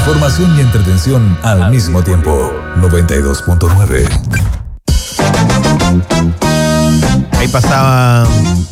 Información y entretención al mismo tiempo. 92.9. Ahí pasaba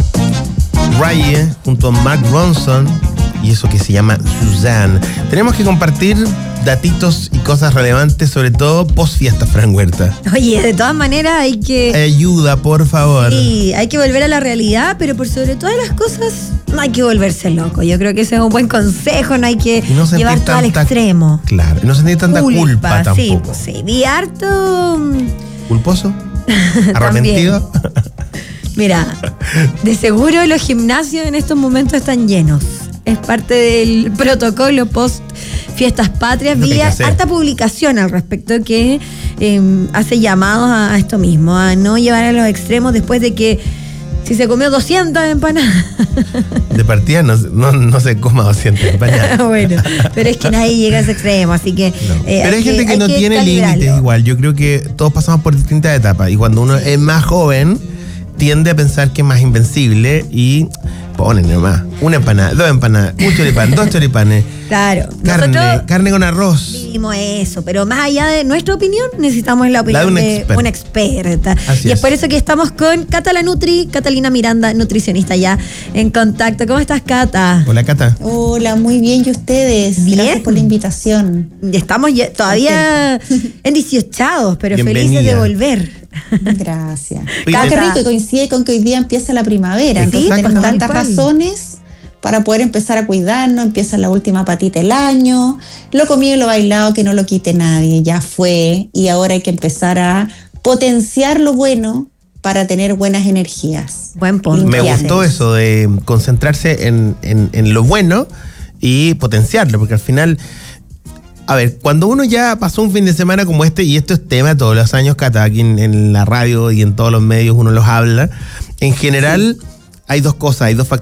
Rye junto a Mark Ronson y eso que se llama Suzanne. Tenemos que compartir datitos y cosas relevantes, sobre todo post fiesta, Fran Huerta. Oye, de todas maneras hay que... Ayuda, por favor. Sí, hay que volver a la realidad, pero por sobre todas las cosas no hay que volverse loco. Yo creo que ese es un buen consejo, no hay que llevar todo al extremo. Claro, y no sentir tanta culpa tampoco. Sí, vi harto... ¿Culposo? ¿Arrepentido? Mira, de seguro los gimnasios en estos momentos están llenos. Es parte del protocolo post fiestas patrias. Vi harta publicación al respecto que hace llamados a esto mismo, a no llevar a los extremos después de que si se comió 200 empanadas. De partida no se coma 200 empanadas. Bueno, pero es que nadie llega a ese extremo, así que... No. Pero hay gente que no tiene límites igual. Yo creo que todos pasamos por distintas etapas y cuando uno es más joven tiende a pensar que es más invencible y ponen nomás una empanada, 2 empanadas, un choripán, 2 choripanes. Claro. Carne con arroz. Vivimos eso, pero más allá de nuestra opinión, necesitamos la opinión de una experta. Así y es por eso que estamos con Cata la Nutri, Catalina Miranda, nutricionista ya en contacto. ¿Cómo estás, Cata? Hola, Cata. Hola, muy bien. ¿Y ustedes? Bien. Gracias por la invitación. Estamos todavía en 18, pero bienvenida. Felices de volver. Gracias. Oye, Qué rico, y coincide con que hoy día empieza la primavera. Sí, Entonces tenemos tal tantas cual. razones para poder empezar a cuidarnos. Empieza la última patita del año. Lo comido y lo bailado, que no lo quite nadie. Ya fue. Y ahora hay que empezar a potenciar lo bueno para tener buenas energías. Buen punto. Me gustó eso de concentrarse en lo bueno y potenciarlo, porque al final... A ver, cuando uno ya pasó un fin de semana como este, y esto es tema todos los años, Cata, aquí en la radio y en todos los medios uno los habla, en general hay dos cosas, hay dos factores